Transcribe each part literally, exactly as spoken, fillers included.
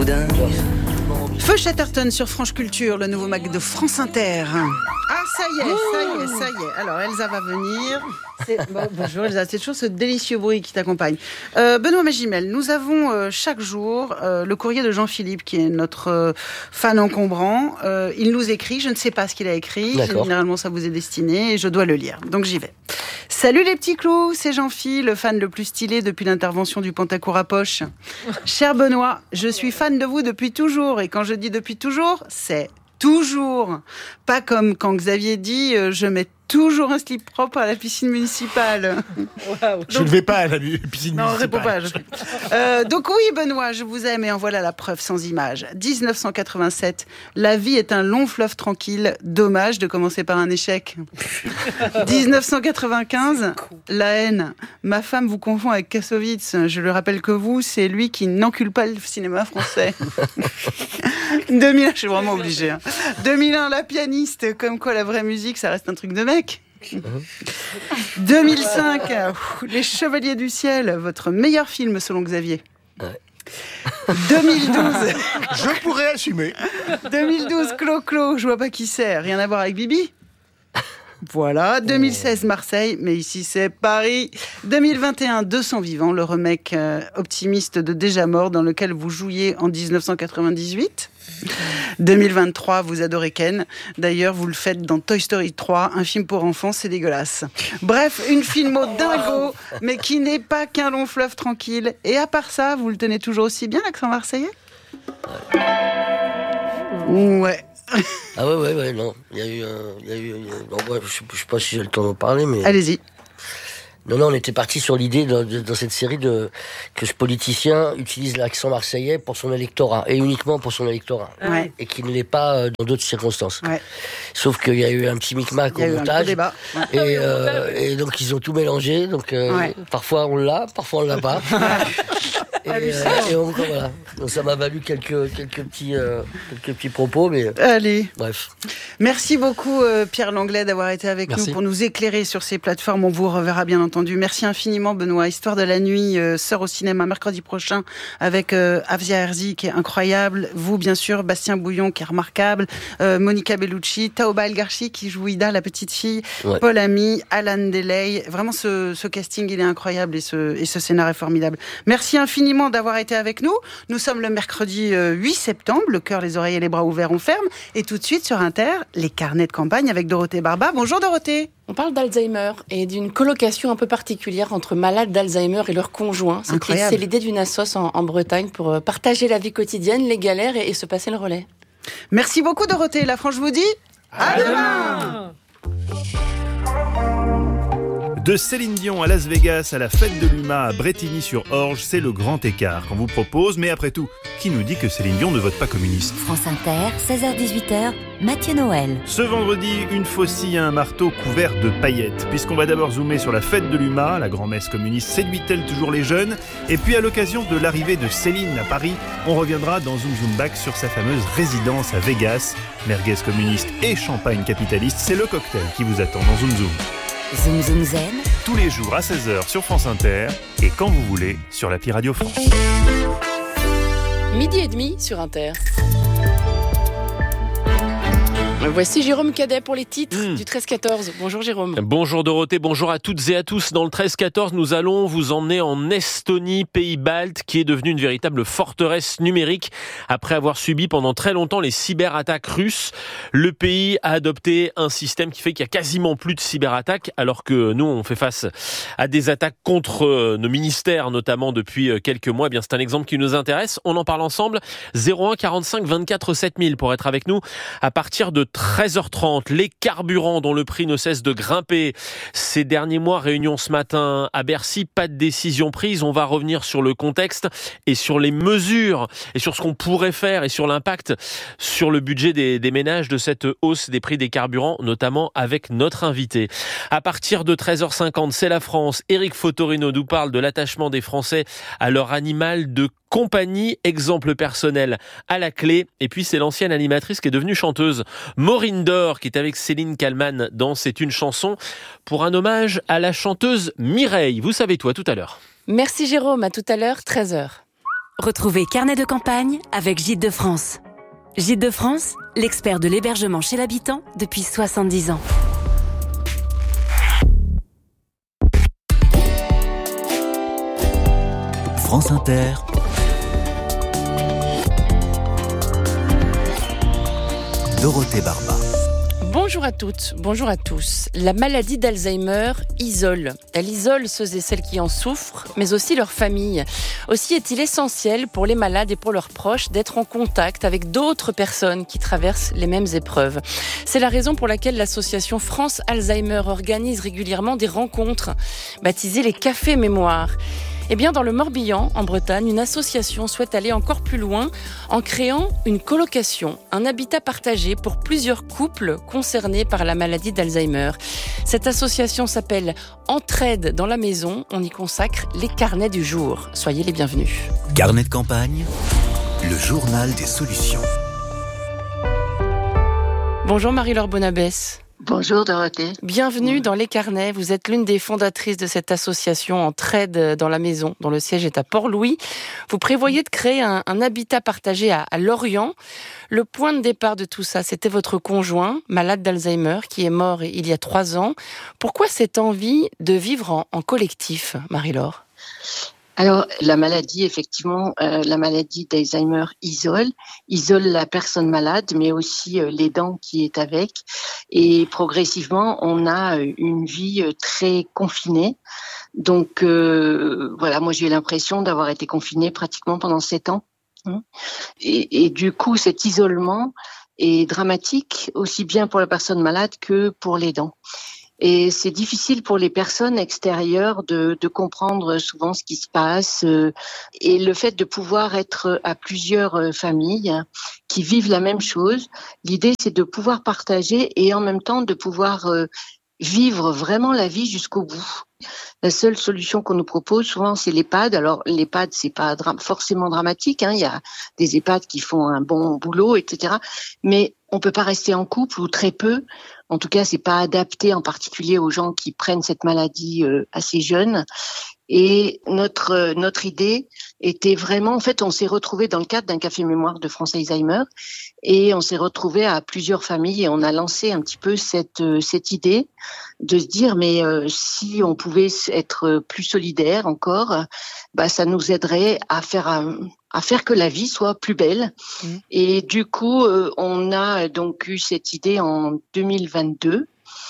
fou d'un. Feu Chatterton sur France Culture, le nouveau Mac de France Inter. Ah, ça y est, ça y est, ça y est. Alors, Elsa va venir. C'est... Bon, bonjour Elsa, c'est toujours ce délicieux bruit qui t'accompagne. Euh, Benoît Magimel, nous avons euh, chaque jour euh, le courrier de Jean-Philippe, qui est notre euh, fan encombrant. Euh, il nous écrit, je ne sais pas ce qu'il a écrit. D'accord. Généralement, ça vous est destiné et je dois le lire. Donc, j'y vais. Salut les petits clous, c'est Jean-Philippe, le fan le plus stylé depuis l'intervention du Pantacourt à poche. Cher Benoît, je suis fan de vous depuis toujours. Et quand je dis depuis toujours, c'est toujours. Pas comme quand Xavier dit euh, je mets toujours un slip propre à la piscine municipale. Wow. Je ne vais pas à la piscine non, municipale. Non, réponds pas. Je... Euh, donc oui, Benoît, je vous aime et en voilà la preuve sans image. dix-neuf cent quatre-vingt-sept, la vie est un long fleuve tranquille. Dommage de commencer par un échec. dix-neuf cent quatre-vingt-quinze, la haine. Ma femme vous confond avec Kassovitz. Je le rappelle que vous, c'est lui qui n'encule pas le cinéma français. deux mille un, je suis vraiment obligée. Hein. deux mille un, la pianiste. Comme quoi la vraie musique, ça reste un truc de mec. deux mille cinq, Les Chevaliers du Ciel, votre meilleur film selon Xavier. Ouais. deux mille douze, Je pourrais assumer. deux mille douze, Clo-Clo, je vois pas qui c'est, rien à voir avec Bibi. Voilà, deux mille seize, Marseille, mais ici c'est Paris. deux mille vingt et un, deux cents vivants, le remake euh, optimiste de Déjà mort dans lequel vous jouiez en dix-neuf cent quatre-vingt-dix-huit. deux mille vingt-trois, vous adorez Ken. D'ailleurs, vous le faites dans Toy Story trois, un film pour enfants, c'est dégueulasse. Bref, une filmo dingo, mais qui n'est pas qu'un long fleuve tranquille. Et à part ça, vous le tenez toujours aussi bien, l'accent marseillais ? Ouais. Ah ouais, ouais, ouais, non. Il y a eu un... Il y a eu, non, ouais, je ne sais pas si j'ai le temps d'en parler, mais... Allez-y. Non, non, on était parti sur l'idée dans, dans cette série de que ce politicien utilise l'accent marseillais pour son électorat, et uniquement pour son électorat, Ouais. et qu'il ne l'est pas dans d'autres circonstances. Ouais. Sauf qu'il y a eu un petit micmac Il y a au eu un montage, gros débat. Ouais. et, euh, et donc ils ont tout mélangé, donc euh, Ouais. parfois on l'a, parfois on l'a pas. Et, euh, et donc, voilà. Donc ça m'a valu quelques, quelques, petits, euh, quelques petits propos, mais Allez. bref. Merci beaucoup euh, Pierre Langlais d'avoir été avec Merci. nous pour nous éclairer sur ces plateformes. On vous reverra bien entendu. Merci infiniment Benoît. Histoire de la nuit euh, sort au cinéma mercredi prochain avec euh, Avzia Herzi qui est incroyable. Vous bien sûr, Bastien Bouillon qui est remarquable, euh, Monica Bellucci, Taoba Elgarchi qui joue Ida la petite fille, Ouais. Paul Ami, Alan Delay. Vraiment ce, ce casting il est incroyable et ce, et ce scénar est formidable. Merci infiniment d'avoir été avec nous. Nous sommes le mercredi euh, huit septembre. Le cœur, les oreilles et les bras ouverts, on ferme. Et tout de suite sur Inter, les carnets de campagne avec Dorothée Barba. Bonjour Dorothée. On parle d'Alzheimer et d'une colocation un peu particulière entre malades d'Alzheimer et leurs conjoints. C'est, Incroyable. c'est l'idée d'une assoce en, en Bretagne pour partager la vie quotidienne, les galères et, et se passer le relais. Merci beaucoup Dorothée. La France vous dit à, à demain. De Céline Dion à Las Vegas, à la fête de l'U M A à Brétigny-sur-Orge, c'est le grand écart qu'on vous propose. Mais après tout, qui nous dit que Céline Dion ne vote pas communiste ? France Inter, seize heures dix-huit heures, Mathieu Noël. Ce vendredi, une faucille à un marteau couvert de paillettes. Puisqu'on va d'abord zoomer sur la fête de l'U M A, la grand-messe communiste séduit-elle toujours les jeunes ? Et puis à l'occasion de l'arrivée de Céline à Paris, on reviendra dans Zoom Zoom Back sur sa fameuse résidence à Vegas. Merguez communiste et champagne capitaliste, c'est le cocktail qui vous attend dans Zoom Zoom. Zoom Zoom Zen. Tous les jours à seize heures sur France Inter et quand vous voulez sur l'appli Radio France. Midi et demi sur Inter. Voici Jérôme Cadet pour les titres mmh. du treize quatorze. Bonjour Jérôme. Bonjour Dorothée, bonjour à toutes et à tous. Dans le treize quatorze, nous allons vous emmener en Estonie, pays balte, qui est devenue une véritable forteresse numérique après avoir subi pendant très longtemps les cyberattaques russes. Le pays a adopté un système qui fait qu'il y a quasiment plus de cyberattaques, alors que nous, on fait face à des attaques contre nos ministères, notamment depuis quelques mois. Eh bien, c'est un exemple qui nous intéresse. On en parle ensemble. zéro un quarante-cinq vingt-quatre sept mille pour être avec nous à partir de treize heures trente, les carburants dont le prix ne cesse de grimper. Ces derniers mois, réunion ce matin à Bercy, pas de décision prise. On va revenir sur le contexte et sur les mesures et sur ce qu'on pourrait faire et sur l'impact sur le budget des, des ménages de cette hausse des prix des carburants, notamment avec notre invité. À partir de treize heures cinquante, c'est la France. Éric Fotorino nous parle de l'attachement des Français à leur animal de compagnie, exemple personnel à la clé. Et puis c'est l'ancienne animatrice qui est devenue chanteuse, Maureen Dor, qui est avec Céline Kallmann dans C'est une chanson, pour un hommage à la chanteuse Mireille. Vous savez toi, tout à l'heure. Merci Jérôme, à tout à l'heure, treize heures. Retrouvez Carnet de campagne avec Gîtes de France. Gîtes de France, l'expert de l'hébergement chez l'habitant depuis soixante-dix ans. France Inter. Dorothée Barba. Bonjour à toutes, bonjour à tous. La maladie d'Alzheimer isole. Elle isole ceux et celles qui en souffrent, mais aussi leurs familles. Aussi est-il essentiel pour les malades et pour leurs proches d'être en contact avec d'autres personnes qui traversent les mêmes épreuves. C'est la raison pour laquelle l'association France Alzheimer organise régulièrement des rencontres, baptisées les Cafés Mémoire. Eh bien, dans le Morbihan, en Bretagne, une association souhaite aller encore plus loin en créant une colocation, un habitat partagé pour plusieurs couples concernés par la maladie d'Alzheimer. Cette association s'appelle Entraide dans la maison. On y consacre les carnets du jour. Soyez les bienvenus. Carnet de campagne, le journal des solutions. Bonjour Marie-Laure Bonabès. Bonjour Dorothée. Bienvenue dans Les Carnets. Vous êtes l'une des fondatrices de cette association Entraide dans la maison, dont le siège est à Port-Louis. Vous prévoyez de créer un, un habitat partagé à, à Lorient. Le point de départ de tout ça, c'était votre conjoint, malade d'Alzheimer, qui est mort il y a trois ans. Pourquoi cette envie de vivre en, en collectif, Marie-Laure ? Alors, la maladie, effectivement, euh, la maladie d'Alzheimer isole, isole la personne malade, mais aussi euh, l'aidant qui est avec. Et progressivement, on a euh, une vie euh, très confinée. Donc, euh, voilà, moi j'ai eu l'impression d'avoir été confinée pratiquement pendant sept ans. Et, et du coup, cet isolement est dramatique, aussi bien pour la personne malade que pour l'aidant. Et c'est difficile pour les personnes extérieures de, de comprendre souvent ce qui se passe. Euh, et le fait de pouvoir être à plusieurs euh, familles qui vivent la même chose, l'idée c'est de pouvoir partager et en même temps de pouvoir euh, vivre vraiment la vie jusqu'au bout. La seule solution qu'on nous propose souvent, c'est l'EHPAD. Alors l'EHPAD, c'est pas dra- forcément dramatique, hein. Il y a des EHPAD qui font un bon boulot, et cetera. Mais on peut pas rester en couple ou très peu. En tout cas, c'est pas adapté en particulier aux gens qui prennent cette maladie euh, assez jeunes. Et notre euh, notre idée était vraiment, en fait, on s'est retrouvés dans le cadre d'un café mémoire de France Alzheimer et on s'est retrouvés à plusieurs familles et on a lancé un petit peu cette euh, cette idée de se dire mais euh, si on pouvait être plus solidaire encore, bah ça nous aiderait à faire un, à faire que la vie soit plus belle. Mmh. Et du coup, euh, on a donc eu cette idée en deux mille vingt-deux.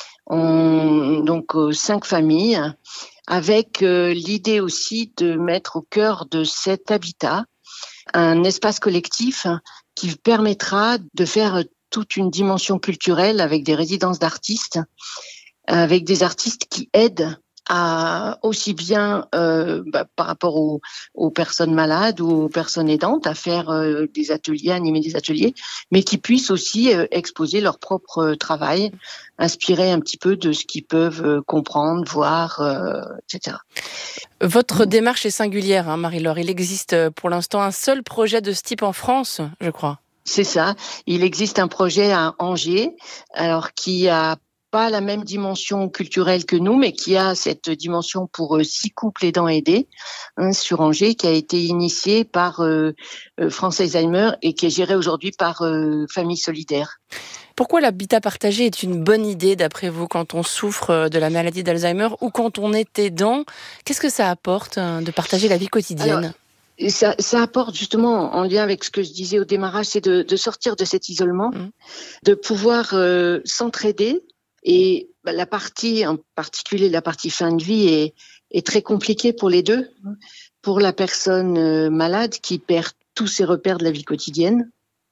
On, donc euh, cinq familles, avec euh, l'idée aussi de mettre au cœur de cet habitat un espace collectif qui permettra de faire toute une dimension culturelle avec des résidences d'artistes, avec des artistes qui aident à aussi bien euh, bah, par rapport aux, aux personnes malades ou aux personnes aidantes à faire euh, des ateliers, animer des ateliers, mais qui puissent aussi euh, exposer leur propre euh, travail, inspirer un petit peu de ce qu'ils peuvent euh, comprendre, voir, euh, et cetera. Votre démarche est singulière, hein, Marie-Laure. Il existe pour l'instant un seul projet de ce type en France, je crois. C'est ça. Il existe un projet à Angers, alors qui a pas la même dimension culturelle que nous, mais qui a cette dimension pour euh, six couples aidants aidés, hein, sur Angers, qui a été initié par euh, euh, France Alzheimer et qui est géré aujourd'hui par euh, Famille Solidaire. Pourquoi l'habitat partagé est une bonne idée, d'après vous, quand on souffre de la maladie d'Alzheimer ou quand on est aidant ? Qu'est-ce que ça apporte hein, de partager la vie quotidienne ? Alors, Ça, ça apporte justement, en lien avec ce que je disais au démarrage, c'est de, de sortir de cet isolement, mmh. de pouvoir euh, s'entraider. Et bah, la partie, en particulier la partie fin de vie, est, est très compliquée pour les deux. Pour la personne euh, malade qui perd tous ses repères de la vie quotidienne,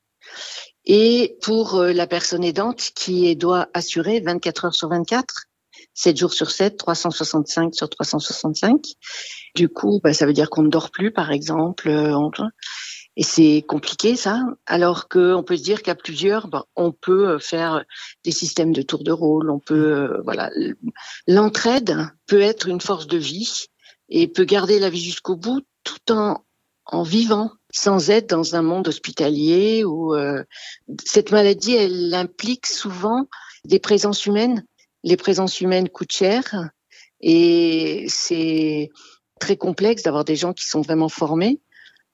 et pour euh, la personne aidante qui doit assurer vingt-quatre heures sur vingt-quatre, sept jours sur sept, trois cent soixante-cinq sur trois cent soixante-cinq. Du coup, bah, ça veut dire qu'on ne dort plus, par exemple. Euh, on... Et c'est compliqué, ça. Alors qu'on peut se dire qu'à plusieurs, ben, on peut faire des systèmes de tour de rôle. On peut, euh, voilà. L'entraide peut être une force de vie et peut garder la vie jusqu'au bout, tout en en vivant, sans être dans un monde hospitalier où euh, cette maladie, elle implique souvent des présences humaines. Les présences humaines coûtent cher et c'est très complexe d'avoir des gens qui sont vraiment formés.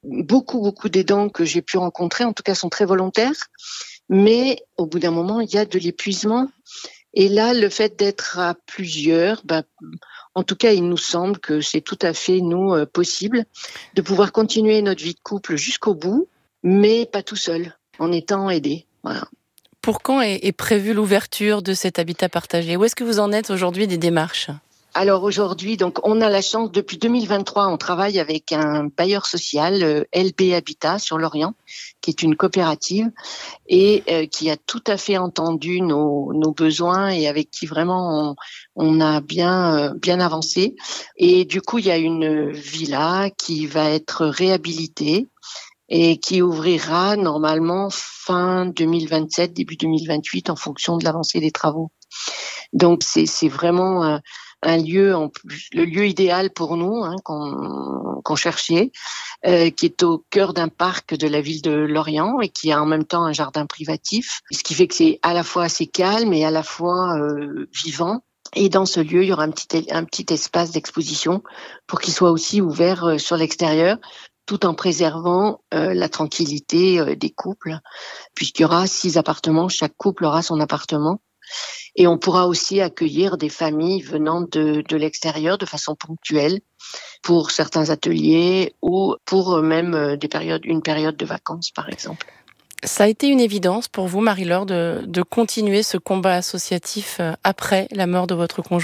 beaucoup, beaucoup d'aidants que j'ai pu rencontrer, en tout cas, sont très volontaires. Mais au bout d'un moment, il y a de l'épuisement. Et là, le fait d'être à plusieurs, ben, en tout cas, il nous semble que c'est tout à fait, nous, euh, possible de pouvoir continuer notre vie de couple jusqu'au bout, mais pas tout seul, en étant aidé. Voilà. Pour quand est, est prévue l'ouverture de cet habitat partagé ? Où est-ce que vous en êtes aujourd'hui des démarches ? Alors aujourd'hui, donc on a la chance, depuis deux mille vingt-trois, on travaille avec un bailleur social, euh, L B Habitat sur l'Orient, qui est une coopérative et euh, qui a tout à fait entendu nos, nos besoins et avec qui vraiment on, on a bien euh, bien avancé. Et du coup, il y a une villa qui va être réhabilitée et qui ouvrira normalement fin deux mille vingt-sept, début deux mille vingt-huit, en fonction de l'avancée des travaux. Donc c'est c'est vraiment euh, un lieu, en plus, le lieu idéal pour nous, hein, qu'on, qu'on cherchait, euh, qui est au cœur d'un parc de la ville de Lorient et qui a en même temps un jardin privatif, ce qui fait que c'est à la fois assez calme et à la fois euh, vivant. Et dans ce lieu, il y aura un petit, un petit espace d'exposition pour qu'il soit aussi ouvert euh, sur l'extérieur, tout en préservant euh, la tranquillité euh, des couples, puisqu'il y aura six appartements, chaque couple aura son appartement. Et on pourra aussi accueillir des familles venant de, de l'extérieur de façon ponctuelle pour certains ateliers ou pour même des périodes, une période de vacances, par exemple. Ça a été une évidence pour vous, Marie-Laure, de, de continuer ce combat associatif après la mort de votre conjoint ?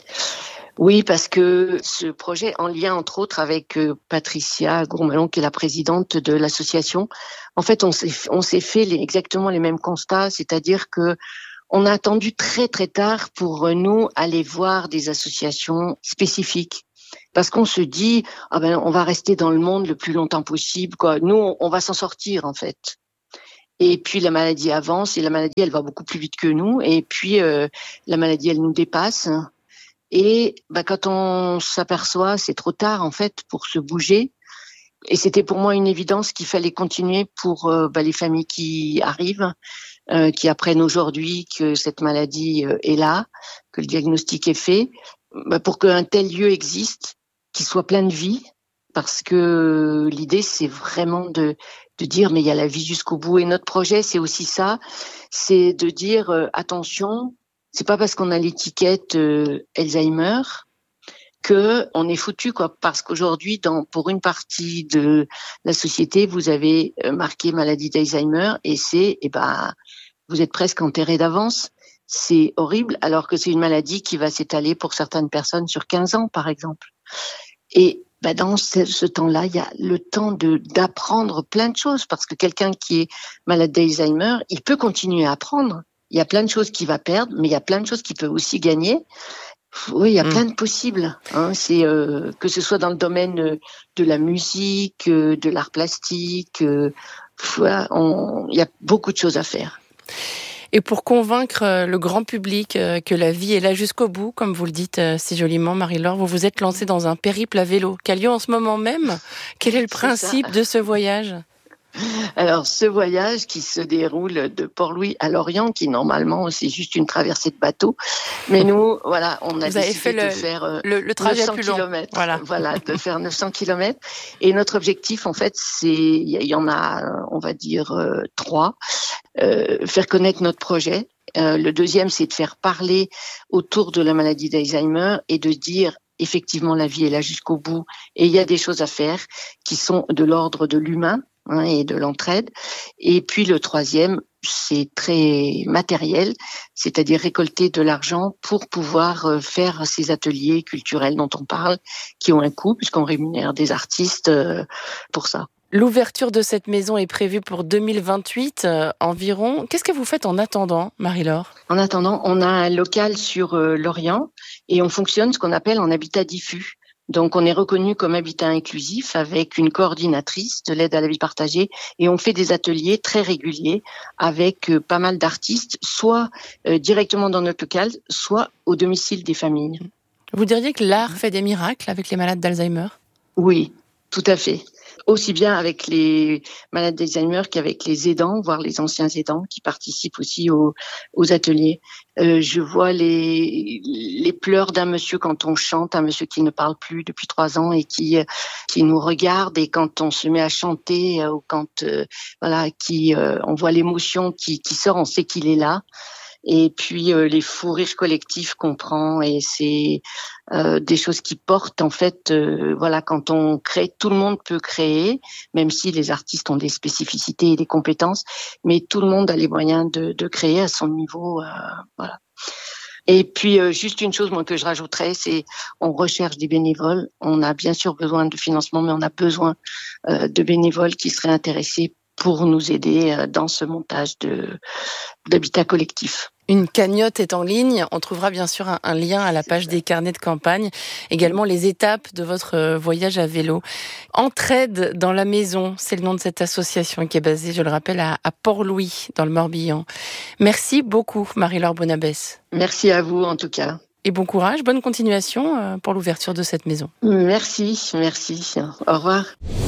Oui, parce que ce projet, en lien entre autres avec Patricia Gourmalon, qui est la présidente de l'association, en fait, on s'est, on s'est fait les, exactement les mêmes constats, c'est-à-dire que on a attendu très très tard pour nous aller voir des associations spécifiques. Parce qu'on se dit, ah ben, on va rester dans le monde le plus longtemps possible, quoi. Nous, on, on va s'en sortir, en fait. Et puis, la maladie avance et la maladie, elle va beaucoup plus vite que nous. Et puis, euh, la maladie, elle nous dépasse. Et ben, quand on s'aperçoit, c'est trop tard, en fait, pour se bouger. Et c'était pour moi une évidence qu'il fallait continuer pour euh, ben, les familles qui arrivent. Euh, qui apprennent aujourd'hui que cette maladie euh, est là, que le diagnostic est fait, bah, pour qu'un tel lieu existe, qu'il soit plein de vie, parce que l'idée, c'est vraiment de, de dire, mais il y a la vie jusqu'au bout. Et notre projet, c'est aussi ça, c'est de dire, euh, attention, c'est pas parce qu'on a l'étiquette euh, Alzheimer que on est foutu, quoi, parce qu'aujourd'hui, dans, pour une partie de la société, vous avez euh, marqué maladie d'Alzheimer, et c'est, eh ben, vous êtes presque enterré d'avance. C'est horrible, alors que c'est une maladie qui va s'étaler pour certaines personnes sur quinze ans, par exemple. Et bah, dans ce, ce temps-là, il y a le temps de, d'apprendre plein de choses, parce que quelqu'un qui est malade d'Alzheimer, il peut continuer à apprendre. Il y a plein de choses qu'il va perdre, mais il y a plein de choses qu'il peut aussi gagner. Oui, il y a mmh. plein de possibles. Hein. C'est euh, que ce soit dans le domaine de la musique, de l'art plastique, euh, voilà, on, il y a beaucoup de choses à faire. Et pour convaincre le grand public que la vie est là jusqu'au bout, comme vous le dites si joliment, Marie-Laure, vous vous êtes lancée dans un périple à vélo qui a lieu en ce moment même. Quel est le principe de ce voyage ? Alors, ce voyage qui se déroule de Port-Louis à Lorient, qui normalement c'est juste une traversée de bateau, mais nous, voilà, on a Vous avez décidé fait le, de faire le, le trajet neuf cents plus long. kilomètres, voilà. voilà, de faire neuf cents kilomètres. Et notre objectif, en fait, c'est, il y en a, on va dire euh, trois, euh, faire connaître notre projet. Euh, le deuxième, c'est de faire parler autour de la maladie d'Alzheimer et de dire effectivement la vie est là jusqu'au bout et il y a des choses à faire qui sont de l'ordre de l'humain. Hein, et de l'entraide. Et puis le troisième, c'est très matériel, c'est-à-dire récolter de l'argent pour pouvoir faire ces ateliers culturels dont on parle, qui ont un coût, puisqu'on rémunère des artistes pour ça. L'ouverture de cette maison est prévue pour deux mille vingt-huit euh, environ. Qu'est-ce que vous faites en attendant, Marie-Laure ? En attendant, on a un local sur euh, l'Orient et on fonctionne ce qu'on appelle en habitat diffus. Donc, on est reconnu comme habitat inclusif avec une coordinatrice de l'aide à la vie partagée et on fait des ateliers très réguliers avec euh, pas mal d'artistes, soit euh, directement dans notre local, soit au domicile des familles. Vous diriez que l'art fait des miracles avec les malades d'Alzheimer ? Oui, tout à fait. aussi bien avec les malades d'Alzheimer qu'avec les aidants, voire les anciens aidants qui participent aussi aux, aux ateliers. Euh, je vois les, les pleurs d'un monsieur quand on chante, un monsieur qui ne parle plus depuis trois ans et qui, qui nous regarde, et quand on se met à chanter, ou quand euh, voilà, qui, euh, on voit l'émotion qui, qui sort, on sait qu'il est là. Et puis euh, les fous rires collectifs qu'on prend, et c'est euh, des choses qui portent en fait. Euh, voilà, quand on crée, tout le monde peut créer, même si les artistes ont des spécificités et des compétences, mais tout le monde a les moyens de, de créer à son niveau. Euh, voilà. Et puis euh, juste une chose moi que je rajouterais, c'est on recherche des bénévoles. On a bien sûr besoin de financement, mais on a besoin euh, de bénévoles qui seraient intéressés pour nous aider dans ce montage de, d'habitat collectif. Une cagnotte est en ligne. On trouvera bien sûr un, un lien à la page des carnets de campagne. Également les étapes de votre voyage à vélo. Entraide dans la maison, c'est le nom de cette association qui est basée, je le rappelle, à, à Port-Louis, dans le Morbihan. Merci beaucoup, Marie-Laure Bonabès. Merci à vous, en tout cas. Et bon courage, bonne continuation pour l'ouverture de cette maison. Merci, merci. Au revoir.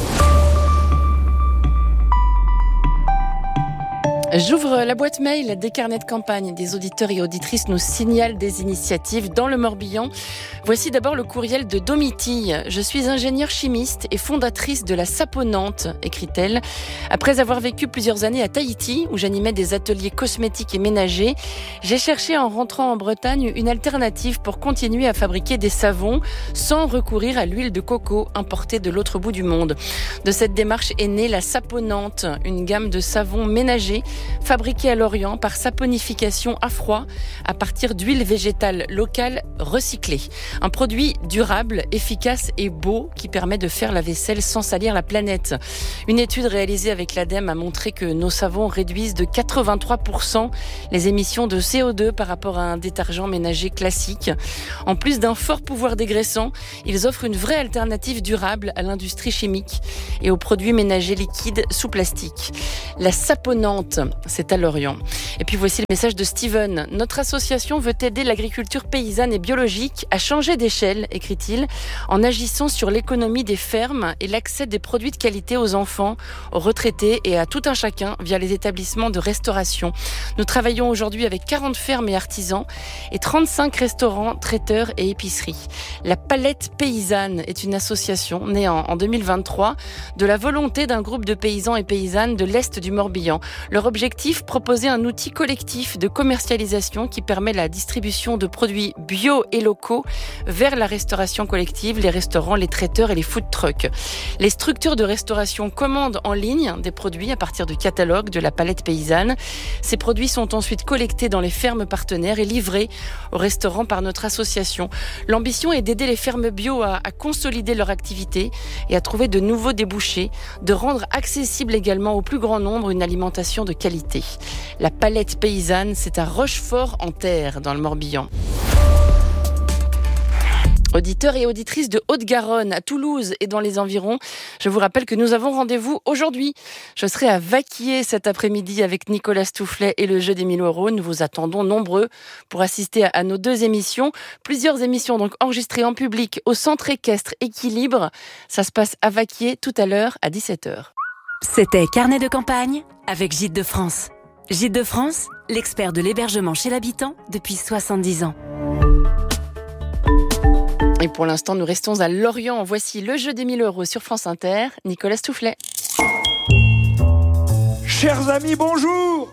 J'ouvre la boîte mail des carnets de campagne. Des auditeurs et auditrices nous signalent des initiatives dans le Morbihan. Voici d'abord le courriel de Domitille. Je suis ingénieure chimiste et fondatrice de la Saponnante, écrit-elle. Après avoir vécu plusieurs années à Tahiti, où j'animais des ateliers cosmétiques et ménagers, j'ai cherché en rentrant en Bretagne une alternative pour continuer à fabriquer des savons sans recourir à l'huile de coco importée de l'autre bout du monde. De cette démarche est née la Saponnante, une gamme de savons ménagers fabriqué à Lorient par saponification à froid à partir d'huile végétale locale recyclée. Un produit durable, efficace et beau qui permet de faire la vaisselle sans salir la planète. Une étude réalisée avec l'ADEME a montré que nos savons réduisent de quatre-vingt-trois pour cent les émissions de C O deux par rapport à un détergent ménager classique. En plus d'un fort pouvoir dégraissant, ils offrent une vraie alternative durable à l'industrie chimique et aux produits ménagers liquides sous plastique. La Saponnante, c'est à Lorient. Et puis voici le message de Steven. Notre association veut aider l'agriculture paysanne et biologique à changer d'échelle, écrit-il, en agissant sur l'économie des fermes et l'accès des produits de qualité aux enfants, aux retraités et à tout un chacun via les établissements de restauration. Nous travaillons aujourd'hui avec quarante fermes et artisans et trente-cinq restaurants, traiteurs et épiceries. La Palette Paysanne est une association née en deux mille vingt-trois de la volonté d'un groupe de paysans et paysannes de l'Est du Morbihan. Leur objectif, proposer un outil collectif de commercialisation qui permet la distribution de produits bio et locaux vers la restauration collective, les restaurants, les traiteurs et les food trucks. Les structures de restauration commandent en ligne des produits à partir de catalogues de la Palette Paysanne. Ces produits sont ensuite collectés dans les fermes partenaires et livrés aux restaurants par notre association. L'ambition est d'aider les fermes bio à, à consolider leur activité et à trouver de nouveaux débouchés, de rendre accessible également au plus grand nombre une alimentation de qualité. La Palette Paysanne, c'est à Rochefort-en-Terre, dans le Morbihan. Auditeurs et auditrices de Haute-Garonne, à Toulouse et dans les environs, je vous rappelle que nous avons rendez-vous aujourd'hui. Je serai à Vaquier cet après-midi avec Nicolas Stoufflet et le jeu des mille euros. Nous vous attendons nombreux pour assister à nos deux émissions. Plusieurs émissions donc enregistrées en public au Centre équestre Équilibre. Ça se passe à Vaquier tout à l'heure à dix-sept heures. C'était Carnet de campagne avec Gîtes de France. Gîtes de France, l'expert de l'hébergement chez l'habitant depuis soixante-dix ans. Et pour l'instant, nous restons à Lorient. Voici le jeu des mille euros sur France Inter. Nicolas Stoufflet. Chers amis, bonjour.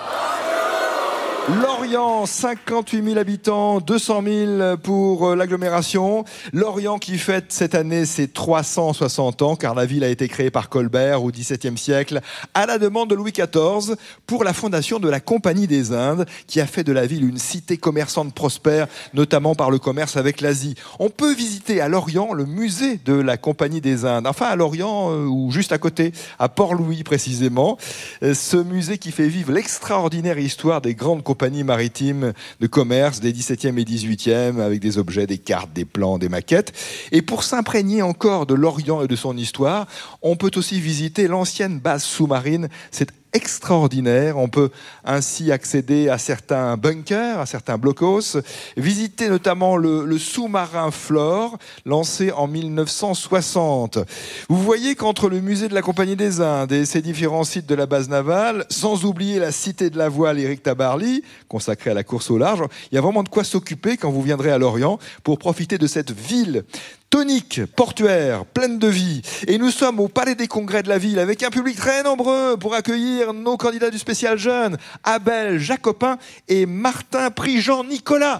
Lorient, cinquante-huit mille habitants, deux cent mille pour l'agglomération. Lorient qui fête cette année ses trois cent soixante ans, car la ville a été créée par Colbert au dix-septième siècle, à la demande de Louis quatorze, pour la fondation de la Compagnie des Indes, qui a fait de la ville une cité commerçante prospère, notamment par le commerce avec l'Asie. On peut visiter à Lorient le musée de la Compagnie des Indes, enfin à Lorient, euh, ou juste à côté, à Port-Louis précisément. Ce musée qui fait vivre l'extraordinaire histoire des grandes compagnies compagnies maritimes de commerce des dix-septième et dix-huitième, avec des objets, des cartes, des plans, des maquettes. Et pour s'imprégner encore de l'Orient et de son histoire, on peut aussi visiter l'ancienne base sous-marine. C'est extraordinaire. On peut ainsi accéder à certains bunkers, à certains blocos, visiter notamment le, le sous-marin Flore, lancé en mille neuf cent soixante. Vous voyez qu'entre le musée de la Compagnie des Indes et ses différents sites de la base navale, sans oublier la cité de la voile Éric Tabarly, consacrée à la course au large, il y a vraiment de quoi s'occuper quand vous viendrez à Lorient pour profiter de cette ville tonique, portuaire, pleine de vie. Et nous sommes au Palais des Congrès de la ville avec un public très nombreux pour accueillir nos candidats du spécial jeune, Abel Jacopin et Martin Prigent-Nicolas.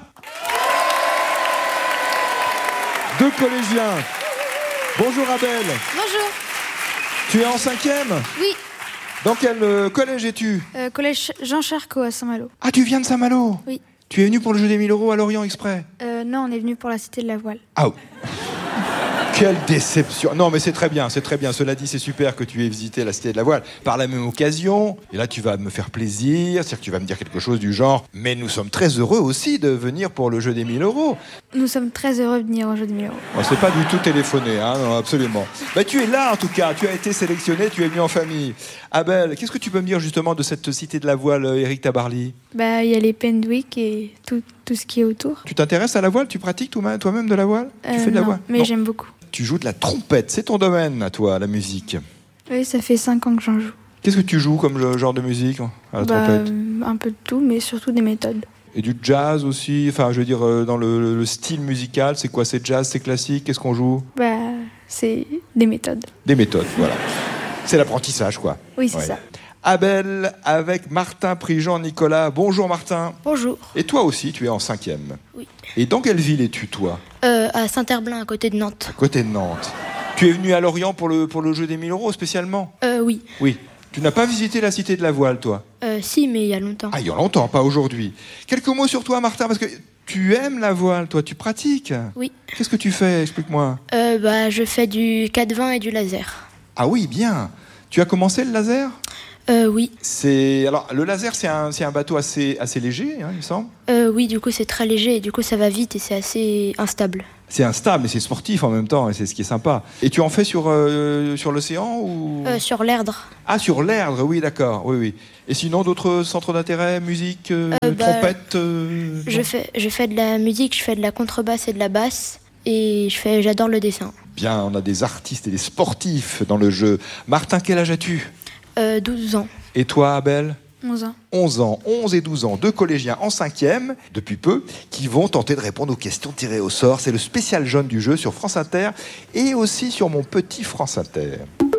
Deux collégiens. Bonjour Abel. Bonjour. Tu es en cinquième ? Oui. Dans quel euh, collège es-tu ? euh, Collège Jean Charcot à Saint-Malo. Ah, tu viens de Saint-Malo ? Oui. Tu es venu pour le jeu des mille euros à Lorient exprès ? euh, Non, on est venu pour la Cité de la Voile. Ah, quelle déception. Non, mais c'est très bien, c'est très bien. Cela dit, c'est super que tu aies visité la Cité de la Voile par la même occasion. Et là, tu vas me faire plaisir, c'est-à-dire que tu vas me dire quelque chose du genre « Mais nous sommes très heureux aussi de venir pour le jeu des mille euros. » Nous sommes très heureux de venir au jeu des mille euros. Bon, c'est pas du tout téléphoné, hein, non, absolument. Bah, tu es là, en tout cas. Tu as été sélectionné, tu es venu en famille. Abel, qu'est-ce que tu peux me dire justement de cette Cité de la Voile, Éric Tabarly ? Bah, il y a les Pendwick et tout, tout ce qui est autour. Tu t'intéresses à la voile ? Tu pratiques toi-même de la voile ? euh, Tu fais de la non, voile ? mais Non. j'aime beaucoup. Tu joues de la trompette, c'est ton domaine, à toi, la musique. Oui, ça fait cinq ans que j'en joue. Qu'est-ce que tu joues comme genre de musique à la bah, trompette ? euh, Un peu de tout, mais surtout des méthodes. Et du jazz aussi, enfin je veux dire euh, dans le, le style musical, c'est quoi ? C'est jazz, c'est classique ? Qu'est-ce qu'on joue ? Bah, c'est des méthodes. Des méthodes, voilà. C'est l'apprentissage, quoi. Oui, c'est Ouais. ça. Abel avec Martin Prigent-Nicolas. Bonjour Martin. Bonjour. Et toi aussi, tu es en cinquième. Oui. Et dans quelle ville es-tu, toi ? Euh, à Saint-Herblain, à côté de Nantes. À côté de Nantes. Tu es venu à Lorient pour le, pour le jeu des mille euros spécialement ? Euh, oui. Oui. Tu n'as pas visité la Cité de la Voile, toi ? Euh, si, mais il y a longtemps. Ah, il y a longtemps, pas aujourd'hui. Quelques mots sur toi, Martin, parce que tu aimes la voile, toi, tu pratiques ? Oui. Qu'est-ce que tu fais ? Explique-moi. Euh, bah, je fais du quatre vingts et du laser. Ah oui, bien. Tu as commencé le laser ? Euh, oui. C'est alors le laser, c'est un, c'est un bateau assez, assez léger, hein, il me semble. Euh, oui, du coup, c'est très léger et du coup, ça va vite et c'est assez instable. C'est instable, mais c'est sportif en même temps, et c'est ce qui est sympa. Et tu en fais sur, euh, sur l'océan ou Euh, sur l'Erdre. Ah, sur l'Erdre, oui, d'accord, oui, oui. Et sinon, d'autres centres d'intérêt, musique, euh, Euh, bah, trompette euh, Je non fais, je fais de la musique, je fais de la contrebasse et de la basse et je fais, j'adore le dessin. Bien, on a des artistes et des sportifs dans le jeu. Martin, quel âge as-tu ? Euh, douze ans. Et toi, Abel ? onze ans. onze ans, onze et douze ans, deux collégiens en cinquième, depuis peu, qui vont tenter de répondre aux questions tirées au sort. C'est le spécial jeune du jeu sur France Inter et aussi sur mon petit France Inter.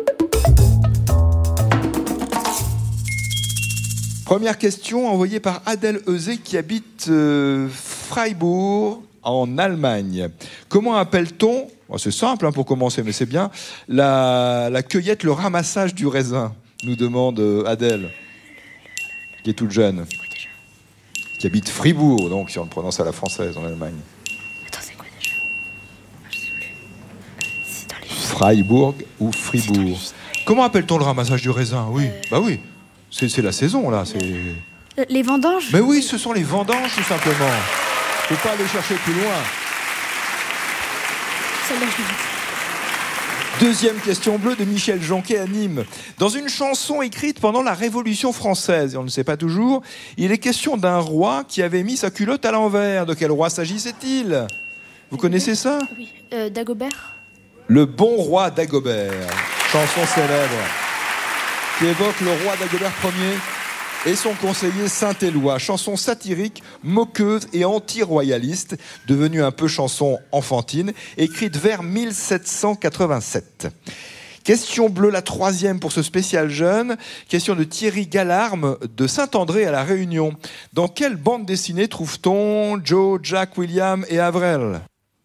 Première question envoyée par Adèle Euzé qui habite euh, Freiburg en Allemagne. Comment appelle-t-on, oh, c'est simple hein, pour commencer, mais c'est bien, la, la cueillette, le ramassage du raisin, nous demande euh, Adèle, qui est toute jeune, qui habite Fribourg, donc si on le prononce à la française en Allemagne. Attends, c'est quoi déjà ? Je sais plus. C'est dans les films. Freiburg ou Fribourg. Comment appelle-t-on le ramassage du raisin ? Oui, euh... bah oui, c'est, c'est la saison là. C'est... Euh, les vendanges ? Mais oui, ce sont les vendanges tout simplement. Faut pas aller chercher plus loin. Celle-là, je l'ai. Deuxième question bleue de Michel Jonquet à Nîmes. Dans une chanson écrite pendant la Révolution française, et on ne sait pas toujours, il est question d'un roi qui avait mis sa culotte à l'envers. De quel roi s'agissait-il ? Vous connaissez ça ? Oui. Euh, Dagobert ? Le bon roi Dagobert, chanson célèbre, qui évoque le roi Dagobert Ier et son conseiller Saint-Éloi, chanson satirique, moqueuse et anti-royaliste, devenue un peu chanson enfantine, écrite vers mille sept cent quatre-vingt-sept. Question bleue, la troisième pour ce spécial jeune. Question de Thierry Gallarme de Saint-André à La Réunion. Dans quelle bande dessinée trouve-t-on Joe, Jack, William et Avril ?